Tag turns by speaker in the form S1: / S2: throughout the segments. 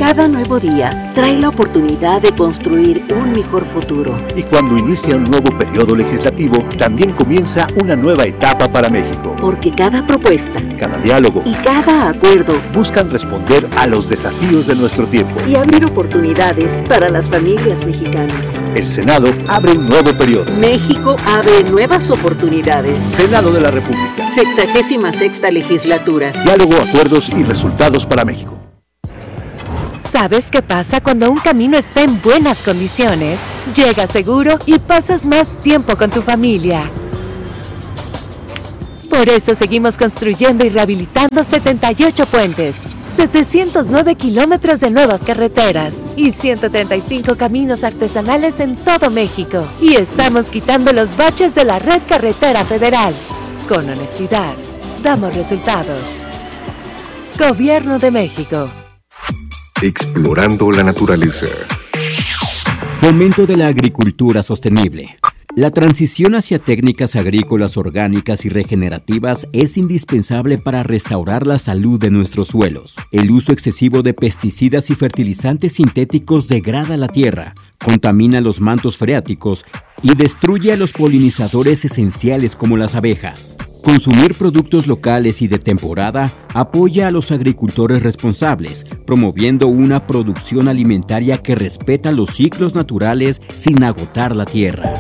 S1: Cada nuevo día trae la oportunidad de construir un mejor futuro.
S2: Y cuando inicia un nuevo periodo legislativo, también comienza una nueva etapa para México.
S1: Porque cada propuesta,
S2: cada diálogo
S1: y cada acuerdo
S2: buscan responder a los desafíos de nuestro tiempo
S1: y abrir oportunidades para las familias mexicanas.
S2: El Senado abre un nuevo periodo.
S1: México abre nuevas oportunidades.
S2: Senado de la República.
S1: 66ª legislatura.
S2: Diálogo, acuerdos y resultados para México.
S3: ¿Sabes qué pasa cuando un camino está en buenas condiciones? Llegas seguro y pasas más tiempo con tu familia. Por eso seguimos construyendo y rehabilitando 78 puentes, 709 kilómetros de nuevas carreteras y 135 caminos artesanales en todo México. Y estamos quitando los baches de la red carretera federal. Con honestidad, damos resultados. Gobierno de México.
S4: Explorando la naturaleza.
S5: Fomento de la agricultura sostenible. La transición hacia técnicas agrícolas orgánicas y regenerativas es indispensable para restaurar la salud de nuestros suelos. El uso excesivo de pesticidas y fertilizantes sintéticos degrada la tierra, contamina los mantos freáticos y destruye a los polinizadores esenciales como las abejas. Consumir productos locales y de temporada apoya a los agricultores responsables, promoviendo una producción alimentaria que respeta los ciclos naturales sin agotar la tierra.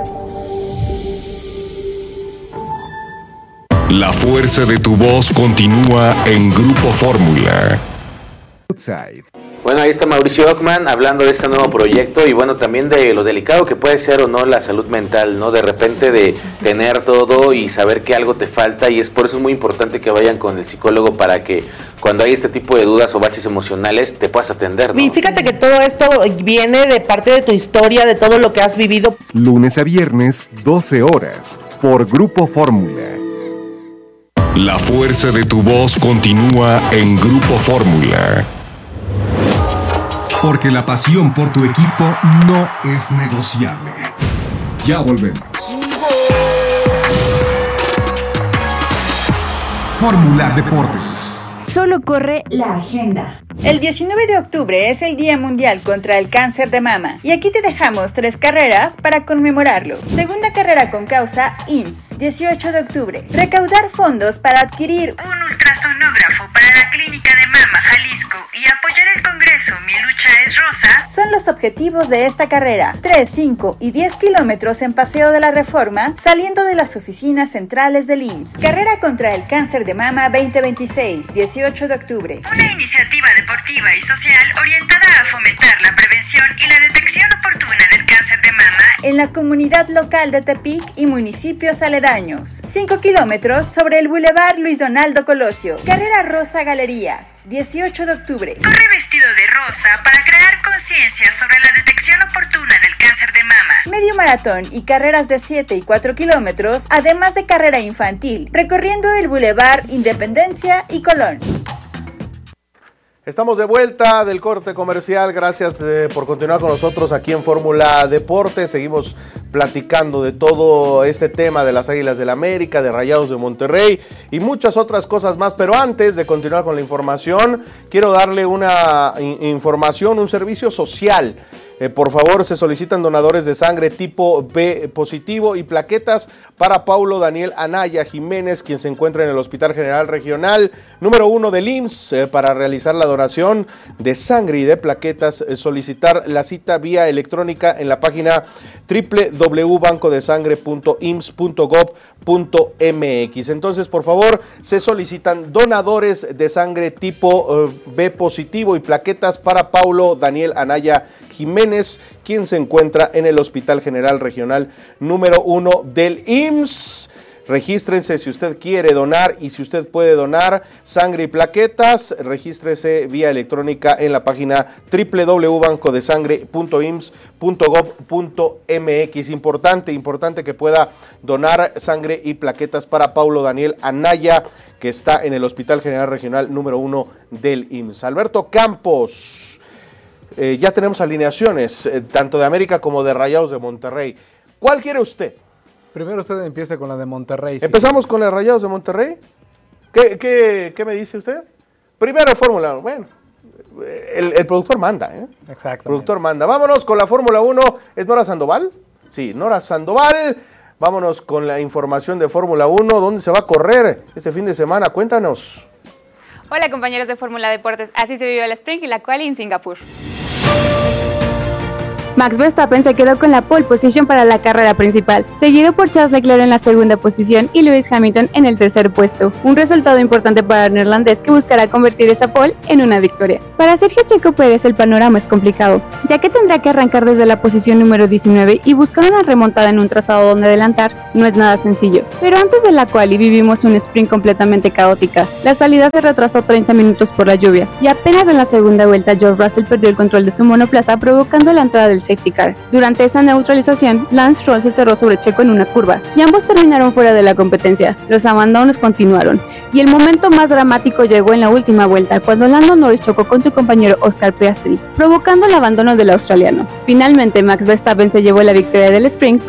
S4: La fuerza de tu voz continúa en Grupo Fórmula.
S6: Bueno, ahí está Mauricio Ockman hablando de este nuevo proyecto y bueno, también de lo delicado que puede ser o no la salud mental, ¿no? De repente de tener todo y saber que algo te falta, y es por eso es muy importante que vayan con el psicólogo para que cuando hay este tipo de dudas o baches emocionales te puedas atender, ¿no?
S7: Y fíjate que todo esto viene de parte de tu historia, de todo lo que has vivido.
S8: Lunes a viernes, 12 horas, por Grupo Fórmula.
S4: La fuerza de tu voz continúa en Grupo Fórmula.
S9: Porque la pasión por tu equipo no es negociable. Ya volvemos. Fórmula Deportes.
S10: Solo corre la agenda. El 19 de octubre es el Día Mundial contra el Cáncer de Mama y aquí te dejamos 3 carreras para conmemorarlo. Segunda carrera con causa IMSS, 18 de octubre. Recaudar fondos para adquirir un ultrasonógrafo para la Clínica de Mama Jalisco y apoyar el Congreso Mi Lucha es Rosa son los objetivos de esta carrera. 3, 5 y 10 kilómetros en Paseo de la Reforma saliendo de las oficinas centrales del IMSS. Carrera contra el Cáncer de Mama 2026, 18 de octubre. Una iniciativa deportiva y social orientada a fomentar la prevención y la detección oportuna del cáncer de mama en la comunidad local de Tepic y municipios aledaños. 5 kilómetros sobre el Boulevard Luis Donaldo Colosio. Carrera Rosa Galerías, 18 de octubre. Corre vestido de rosa para crear conciencia sobre la detección oportuna del cáncer de mama. Medio maratón y carreras de 7 y 4 kilómetros, además de carrera infantil, recorriendo el Boulevard Independencia y Colón.
S11: Estamos de vuelta del corte comercial, gracias por continuar con nosotros aquí en Fórmula Deportes. Seguimos platicando de todo este tema de las Águilas del América, de Rayados de Monterrey y muchas otras cosas más, pero antes de continuar con la información, quiero darle una información, un servicio social. Por favor, se solicitan donadores de sangre tipo B positivo y plaquetas para Paulo Daniel Anaya Jiménez, quien se encuentra en el Hospital General Regional número 1 del IMSS. Para realizar la donación de sangre y de plaquetas, solicitar la cita vía electrónica en la página www.bancodesangre.ims.gov.mx. Entonces, por favor, se solicitan donadores de sangre tipo B positivo y plaquetas para Paulo Daniel Anaya Jiménez, quien se encuentra en el Hospital General Regional número 1 del IMSS. Regístrense si usted quiere donar y si usted puede donar sangre y plaquetas, regístrese vía electrónica en la página www.bancodesangre.ims.gov.mx. Importante que pueda donar sangre y plaquetas para Paulo Daniel Anaya, que está en el Hospital General Regional número 1 del IMSS. Alberto Campos. Ya tenemos alineaciones, tanto de América como de Rayados de Monterrey. ¿Cuál quiere usted?
S12: Primero usted empieza con la de Monterrey.
S11: ¿Empezamos con los Rayados de Monterrey? ¿Qué me dice usted? Primero de Fórmula 1. Bueno, el productor manda, ¿eh?
S12: Exacto.
S11: El productor manda. Vámonos con la Fórmula 1. ¿Es Nora Sandoval? Sí, Nora Sandoval. Vámonos con la información de Fórmula 1. ¿Dónde se va a correr este fin de semana? Cuéntanos.
S13: Hola compañeros de Fórmula Deportes. Así se vivió el sprint y la quali en Singapur. Max Verstappen se quedó con la pole position para la carrera principal, seguido por Charles Leclerc en la segunda posición y Lewis Hamilton en el tercer puesto. Un resultado importante para el neerlandés que buscará convertir esa pole en una victoria. Para Sergio Checo Pérez el panorama es complicado, ya que tendrá que arrancar desde la posición número 19 y buscar una remontada en un trazado donde adelantar no es nada sencillo. Pero antes de la quali vivimos un sprint completamente caótica. La salida se retrasó 30 minutos por la lluvia y apenas en la segunda vuelta George Russell perdió el control de su monoplaza provocando la entrada del safety car. Durante esa neutralización, Lance Stroll se cerró sobre Checo en una curva y ambos terminaron fuera de la competencia. Los abandonos continuaron y el momento más dramático llegó en la última vuelta cuando Lando Norris chocó con su compañero Oscar Piastri, provocando el abandono del australiano. Finalmente, Max Verstappen se llevó la victoria del sprint